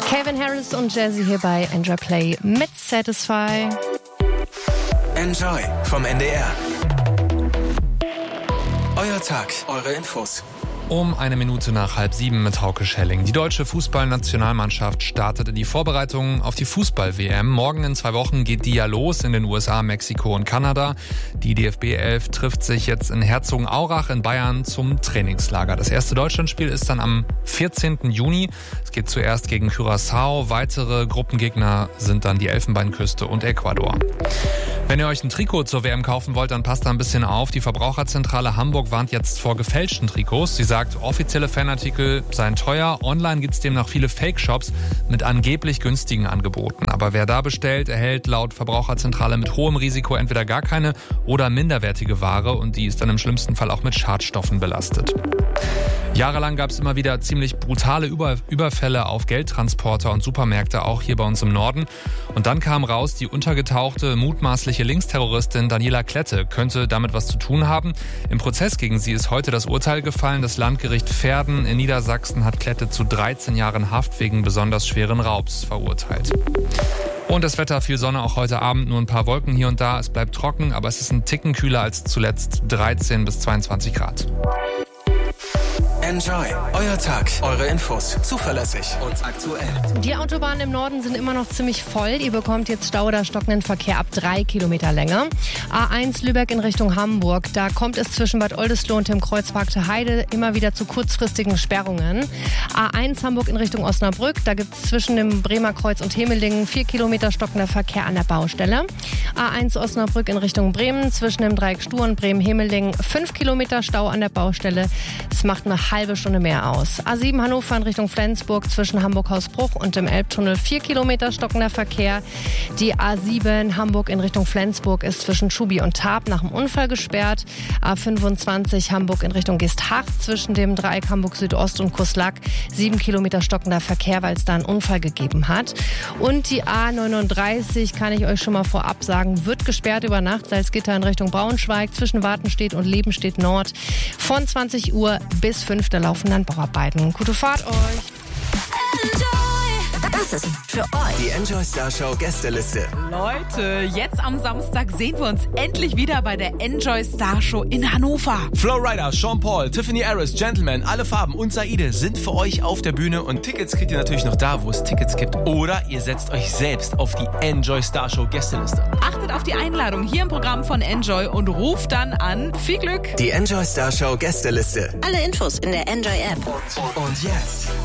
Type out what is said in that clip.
Calvin Harris und Jazzy hier bei Enjoy Play mit Satisfy. Enjoy vom NDR. Euer Tag, eure Infos. Um 1 nach 6:30 mit Hauke Schelling. Die deutsche Fußballnationalmannschaft startet in die Vorbereitungen auf die Fußball-WM. Morgen in 2 Wochen geht die ja los in den USA, Mexiko und Kanada. Die DFB 11 trifft sich jetzt in Herzogenaurach in Bayern zum Trainingslager. Das erste Deutschlandspiel ist dann am 14. Juni. Es geht zuerst gegen Curaçao. Weitere Gruppengegner sind dann die Elfenbeinküste und Ecuador. Wenn ihr euch ein Trikot zur WM kaufen wollt, dann passt da ein bisschen auf. Die Verbraucherzentrale Hamburg warnt jetzt vor gefälschten Trikots. Sie sagt, offizielle Fanartikel seien teuer. Online gibt es demnach viele Fake-Shops mit angeblich günstigen Angeboten. Aber wer da bestellt, erhält laut Verbraucherzentrale mit hohem Risiko entweder gar keine oder minderwertige Ware. Und die ist dann im schlimmsten Fall auch mit Schadstoffen belastet. Jahrelang gab es immer wieder ziemlich brutale Überfälle auf Geldtransporter und Supermärkte, auch hier bei uns im Norden. Und dann kam raus, die untergetauchte, mutmaßliche Linksterroristin Daniela Klette könnte damit was zu tun haben. Im Prozess gegen sie ist heute das Urteil gefallen. Das Landgericht Verden in Niedersachsen hat Klette zu 13 Jahren Haft wegen besonders schweren Raubs verurteilt. Und das Wetter, viel Sonne auch heute Abend, nur ein paar Wolken hier und da. Es bleibt trocken, aber es ist ein Ticken kühler als zuletzt, 13 bis 22 Grad. Enjoy, euer Tag, eure Infos, zuverlässig und aktuell. Die Autobahnen im Norden sind immer noch ziemlich voll. Ihr bekommt jetzt Stau oder stockenden Verkehr ab 3 Kilometer Länge. A1 Lübeck in Richtung Hamburg. Da kommt es zwischen Bad Oldesloe und dem Kreuzpark zur Heide immer wieder zu kurzfristigen Sperrungen. A1 Hamburg in Richtung Osnabrück. Da gibt es zwischen dem Bremer Kreuz und Hemelingen 4 Kilometer stockender Verkehr an der Baustelle. A1 Osnabrück in Richtung Bremen. Zwischen dem Dreieck Stur und Bremen-Hemelingen 5 Kilometer Stau an der Baustelle. Es macht eine halbe Stunde mehr aus. A7 Hannover in Richtung Flensburg zwischen Hamburg-Hausbruch und dem Elbtunnel 4 Kilometer stockender Verkehr. Die A7 Hamburg in Richtung Flensburg ist zwischen Schubi und Tarp nach dem Unfall gesperrt. A25 Hamburg in Richtung Geesthacht zwischen dem Dreieck Hamburg Südost und Kuslack 7 Kilometer stockender Verkehr, weil es da einen Unfall gegeben hat. Und die A39, kann ich euch schon mal vorab sagen, wird gesperrt über Nacht. Salzgitter in Richtung Braunschweig zwischen Wartenstedt und Lebenstedt Nord von 20 Uhr bis 5 der laufen dann Bauarbeiten. Gute Fahrt euch! Das ist für euch die Enjoy Star Show Gästeliste. Leute, jetzt am Samstag sehen wir uns endlich wieder bei der Enjoy Star Show in Hannover. Flo Rida, Sean Paul, Tiffany Harris, Gentleman, Alle Farben und Saide sind für euch auf der Bühne und Tickets kriegt ihr natürlich noch da, wo es Tickets gibt. Oder ihr setzt euch selbst auf die Enjoy Star Show Gästeliste. Achtet auf die Einladung hier im Programm von Enjoy und ruft dann an. Viel Glück! Die Enjoy Star Show Gästeliste. Alle Infos in der Enjoy App. Und jetzt